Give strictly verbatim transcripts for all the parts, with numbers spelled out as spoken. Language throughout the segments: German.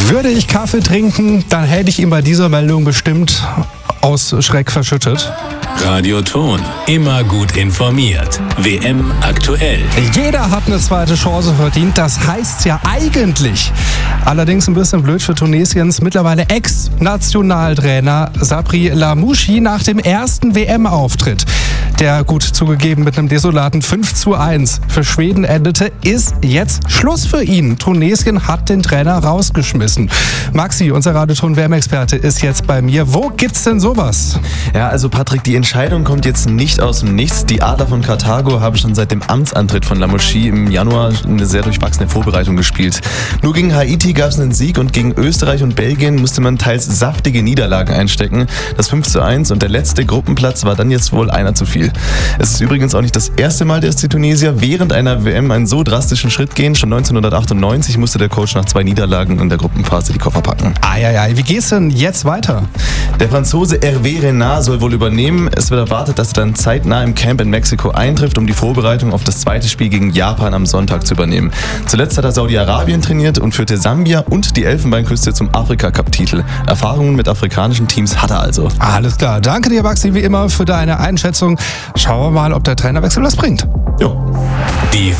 Würde ich Kaffee trinken, dann hätte ich ihn bei dieser Meldung bestimmt aus Schreck verschüttet. Radioton. Immer gut informiert. W M aktuell. Jeder hat eine zweite Chance verdient. Das heißt ja eigentlich. Allerdings ein bisschen blöd für Tunesiens mittlerweile Ex-Nationaltrainer Sabri Lamouchi nach dem ersten W M-Auftritt, der gut zugegeben mit einem desolaten fünf zu eins für Schweden endete, ist jetzt Schluss für ihn. Tunesien hat den Trainer rausgeschmissen. Maxi, unser Radioton-W M-Experte, ist jetzt bei mir. Wo gibt's denn sowas? Ja, also Patrick, die Entscheidung kommt jetzt nicht aus dem Nichts. Die Adler von Karthago haben schon seit dem Amtsantritt von Lamouchi im Januar eine sehr durchwachsene Vorbereitung gespielt. Nur gegen Haiti gab es einen Sieg und gegen Österreich und Belgien musste man teils saftige Niederlagen einstecken. Das fünf zu eins und der letzte Gruppenplatz war dann jetzt wohl einer zu viel. Es ist übrigens auch nicht das erste Mal, dass die Tunesier während einer W M einen so drastischen Schritt gehen. Schon neunzehnhundertachtundneunzig musste der Coach nach zwei Niederlagen in der Gruppenphase die Koffer packen. Eieiei, wie geht's denn jetzt weiter? Der Franzose Hervé Renard soll wohl übernehmen. Es wird erwartet, dass er dann zeitnah im Camp in Mexiko eintrifft, um die Vorbereitung auf das zweite Spiel gegen Japan am Sonntag zu übernehmen. Zuletzt hat er Saudi-Arabien trainiert und führte Sambia und die Elfenbeinküste zum Afrika-Cup-Titel. Erfahrungen mit afrikanischen Teams hat er also. Alles klar. Danke dir, Maxi, wie immer, für deine Einschätzung. Schauen wir mal, ob der Trainerwechsel was bringt. Jo. Die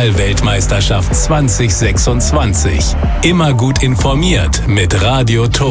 Fußball-Weltmeisterschaft zwanzig sechsundzwanzig. Immer gut informiert mit Radioton.